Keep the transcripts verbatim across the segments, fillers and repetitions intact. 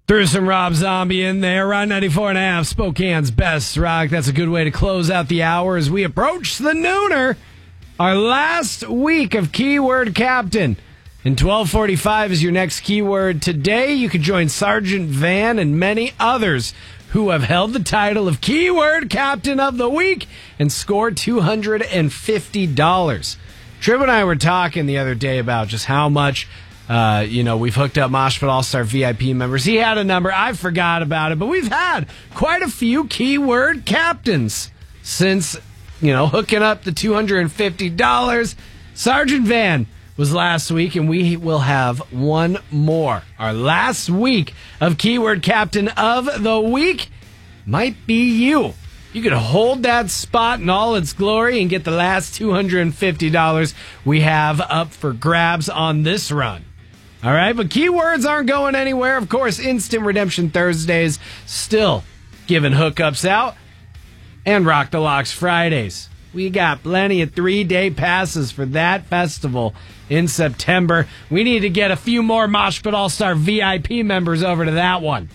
Threw some Rob Zombie in there. Rock ninety-four and a half, Spokane's best rock. That's a good way to close out the hour as we approach the nooner. Our last week of Keyword Captain. And twelve forty-five is your next keyword. Today, you can join Sergeant Van and many others who have held the title of Keyword Captain of the Week and score two hundred fifty dollars. Trib and I were talking the other day about just how much... Uh, you know, we've hooked up Mosh Pit All-Star V I P members. He had a number. I forgot about it, but we've had quite a few keyword captains since, you know, hooking up the two hundred fifty dollars. Sergeant Van was last week, and we will have one more. Our last week of Keyword Captain of the Week might be you. You could hold that spot in all its glory and get the last two hundred fifty dollars we have up for grabs on this run. All right, but keywords aren't going anywhere. Of course, Instant Redemption Thursdays still giving hookups out. And Rock the Locks Fridays. We got plenty of three-day passes for that festival in September. We need to get a few more Mosh Pit All-Star V I P members over to that one.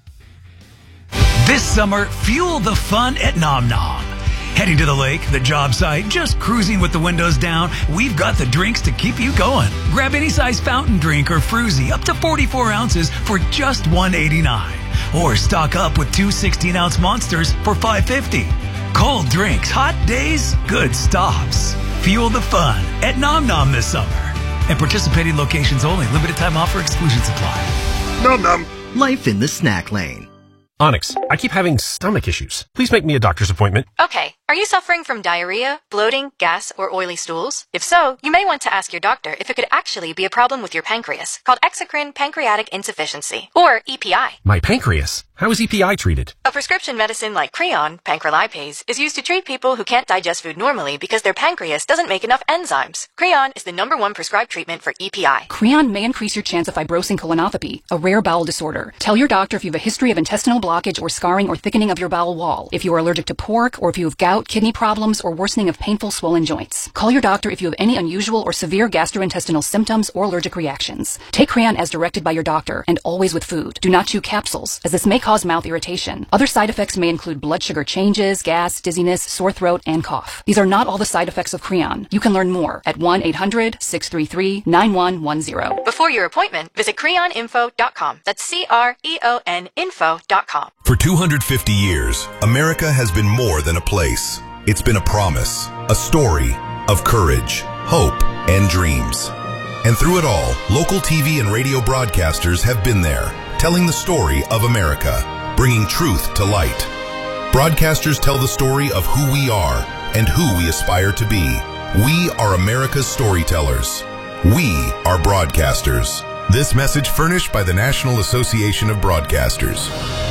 This summer, fuel the fun at Nom Nom. Heading to the lake, the job site, just cruising with the windows down, we've got the drinks to keep you going. Grab any size fountain drink or fruzy up to forty-four ounces for just one eighty-nine. Or stock up with two sixteen-ounce monsters for five fifty. Cold drinks, hot days, good stops. Fuel the fun at Nom Nom this summer. And participating locations only. Limited time offer, exclusions apply. Nom Nom. Life in the snack lane. Onyx, I keep having stomach issues. Please make me a doctor's appointment. Okay. Are you suffering from diarrhea, bloating, gas, or oily stools? If so, you may want to ask your doctor if it could actually be a problem with your pancreas, called exocrine pancreatic insufficiency, or E P I. My pancreas? How is E P I treated? A prescription medicine like Creon, pancrelipase, is used to treat people who can't digest food normally because their pancreas doesn't make enough enzymes. Creon is the number one prescribed treatment for E P I. Creon may increase your chance of fibrosing colonopathy, a rare bowel disorder. Tell your doctor if you have a history of intestinal blockage or scarring or thickening of your bowel wall, if you are allergic to pork, or if you have gout, kidney problems, or worsening of painful swollen joints. Call your doctor if you have any unusual or severe gastrointestinal symptoms or allergic reactions. Take Creon as directed by your doctor, and always with food. Do not chew capsules, as this may cause mouth irritation. Other side effects may include blood sugar changes, gas, dizziness, sore throat, and cough. These are not all the side effects of Creon. You can learn more at one eight hundred, six three three, nine one one zero. Before your appointment, visit creon info dot com. That's C R E O N info dot com. For two hundred fifty years, America has been more than a place. It's been a promise, a story of courage, hope, and dreams. And through it all, local T V and radio broadcasters have been there, telling the story of America, bringing truth to light. Broadcasters tell the story of who we are and who we aspire to be. We are America's storytellers. We are broadcasters. This message furnished by the National Association of Broadcasters.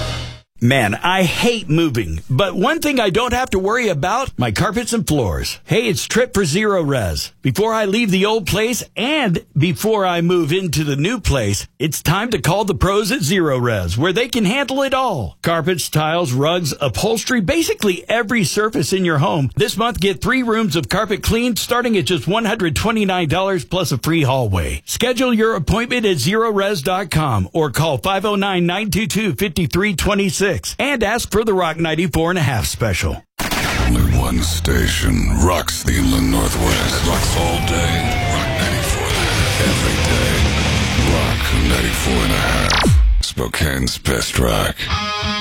Man, I hate moving, but one thing I don't have to worry about, my carpets and floors. Hey, it's Trip for Zero Res. Before I leave the old place and before I move into the new place, it's time to call the pros at Zero Res, where they can handle it all. Carpets, tiles, rugs, upholstery, basically every surface in your home. This month, get three rooms of carpet cleaned starting at just one hundred twenty-nine dollars plus a free hallway. Schedule your appointment at zero res dot com or call five oh nine, nine two two, five three two six. And ask for the Rock ninety-four and a half special. Only one station rocks the Inland Northwest. Rocks all day. Rock ninety-four and a half. Every day. Rock ninety-four and a half. Spokane's best rock.